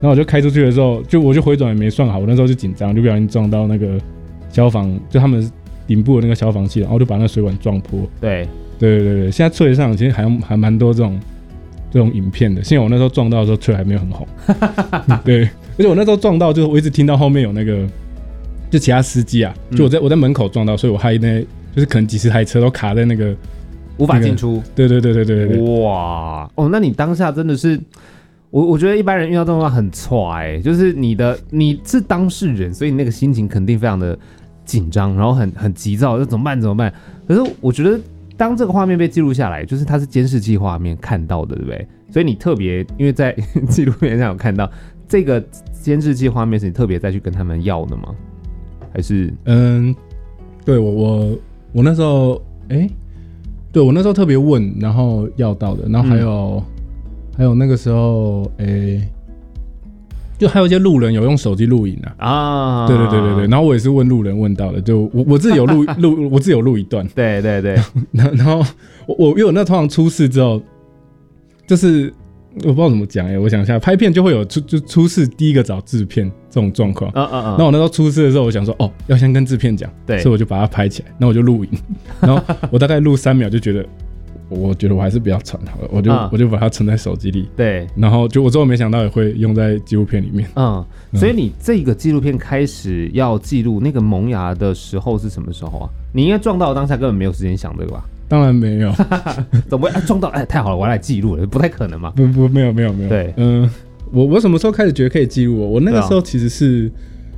然后我就开出去的时候，我就回转也没算好，我那时候就紧张，就不小心撞到那个消防，就他们顶部的那个消防器，然后就把那个水管撞破。 对， 现在Twitter上其实还蛮多这种影片的。幸好我那时候撞到的时候Twitter还没有很红。对，而且我那时候撞到，就是我一直听到后面有那个就其他司机啊，就我在门口撞到，所以我害那就是可能几十台车都卡在那个无法进出。 对。 哇，哦，那你当下真的是，我觉得一般人遇到这种话很挫就是你是当事人，所以你那个心情肯定非常的紧张，然后很急躁，就怎么办？可是我觉得当这个画面被记录下来，就是它是监视器画面看到的，对不对？所以你特别因为在纪录片上有看到这个监视器画面，是你特别再去跟他们要的吗？还是对我那时候对我那时候特别问，然后要到的，然后还有那个时候就还有一些路人有用手机录影啊，对，然后我也是问路人问到的，就我自己有录我自己有录一段， 对， 然后因为我那通常出事之后，就是我不知道怎么讲我想一下，拍片就会有就出事第一个找制片这种状况，然后我那时候出事的时候，我想说要先跟制片讲，对，所以我就把它拍起来，那我就录影，然后我大概录3秒就觉得。我觉得我还是不要传好了，我就把它存在手机里。对，然后我之后没想到也会用在纪录片里面。 所以你这个纪录片开始要记录那个萌芽的时候是什么时候啊？你应该撞到当下根本没有时间想这个吧？ 当然没有， 怎么会撞到？太好了，我要来记录了，不太可能嘛？ 没有。对，我什么时候开始觉得可以记录？我那个时候其实是，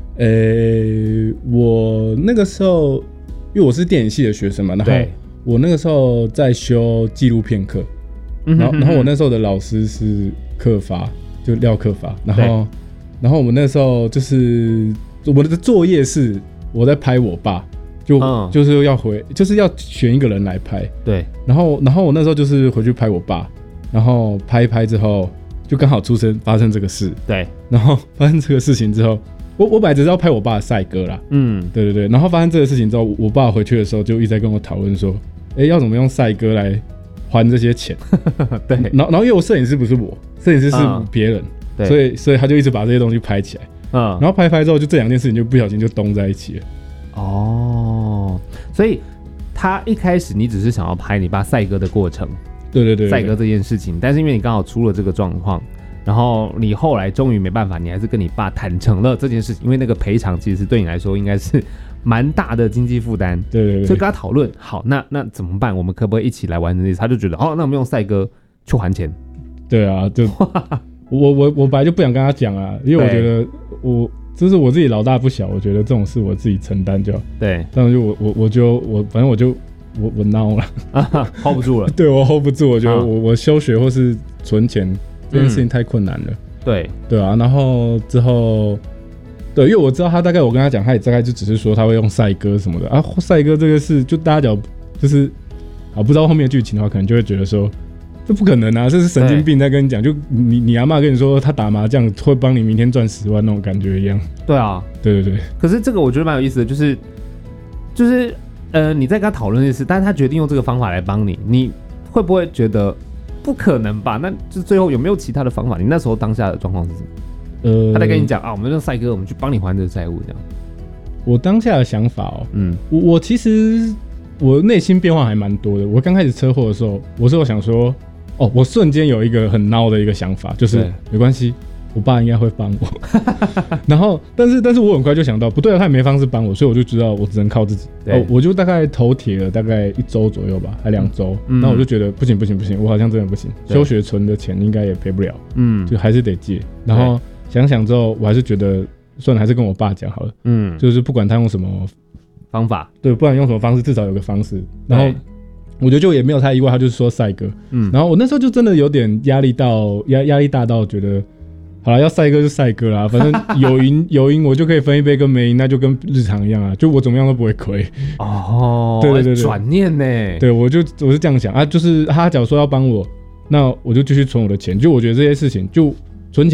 我那个时候因为我是电影系的学生嘛，然后。我那个时候在修纪录片课，然后我那时候的老师是克发，就廖克发，然后我们那时候就是我的作业是我在拍我爸，就是要选一个人来拍，对，然后我那时候就是回去拍我爸，然后拍一拍之后就刚好发生这个事，对，然后发生这个事情之后。我本来只是要拍我爸的赛鸽啦，对，然后发生这个事情之后，我爸回去的时候就一直在跟我讨论说，要怎么用赛鸽来还这些钱，对，然后因为我摄影师不是我，摄影师是别人，所以他就一直把这些东西拍起来，然后拍之后，就这2件事情就不小心就咚在一起了。 所以他一开始你只是想要拍你爸赛鸽的过程，对，赛鸽这件事情，但是因为你刚好出了这个状况。然后你后来终于没办法，你还是跟你爸坦诚了这件事情，因为那个赔偿其实对你来说应该是蛮大的经济负担，对，所以跟他讨论，好，那怎么办？我们可不可以一起来完成这事？他就觉得，那我们用赛鸽去还钱。对啊，就我本来就不想跟他讲啊，因为我觉得这是我自己老大不小，我觉得这种事我自己承担就好。对，但是反正我孬了 ，hold 不住了。 对，我 hold 不住，我觉得我休学或是存钱。这件事情太困难了，对啊，然后之后，对，因为我知道他大概，我跟他讲，他也大概就只是说他会用赛鸽什么的啊，赛鸽这个事就大家讲就是不知道后面的剧情的话，可能就会觉得说这不可能啊，这是神经病在跟你讲，就你阿嬷跟你说他打麻将会帮你明天赚10万那种感觉一样。对啊，对。 可是这个我觉得蛮有意思的，就是你在跟他讨论这件事，但是他决定用这个方法来帮你，你会不会觉得？不可能吧？那就最后有没有其他的方法？你那时候当下的状况是什么？他在跟你讲我们用赛鸽，我们去帮你还这个债务，这样。 我当下的想法我其实我内心变化还蛮多的。我刚开始车祸的时候，我是有想说，我瞬间有一个很孬的一个想法，就是没关系。我爸应该会帮我，然后但是我很快就想到不对，他也没方式帮我，所以我就知道我只能靠自己。我就大概头铁了大概1周左右吧，还2周。那我就觉得不行，我好像真的不行，休学存的钱应该也赔不了，就还是得借。然后想想之后，我还是觉得算了，还是跟我爸讲好了。就是不管他用什么方法， 对，不管用什么方式，至少有个方式。然后我觉得就也没有太意外，他就是说赛鸽。然后我那时候就真的有点压力大到觉得。好了，要赛鸽就赛鸽啦，反正有赢我就可以分一杯，跟没赢那就跟日常一样啊，就我怎么样都不会亏。对， 转念呢？ 对，我是这样想啊，就是他假如说要帮我，那我就继续存我的钱。就我觉得这些事情，就存钱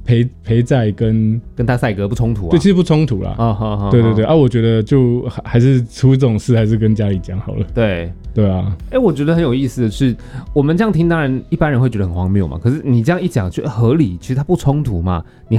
陪载跟他赛格不冲突啊？ 对，其实不冲突啦。对对对啊，我觉得就还是出这种事，还是跟家里讲好了。对啊。 我觉得很有意思的是，我们这样听，当然一般人会觉得很荒谬嘛。可是你这样一讲就合理，其实它不冲突嘛。你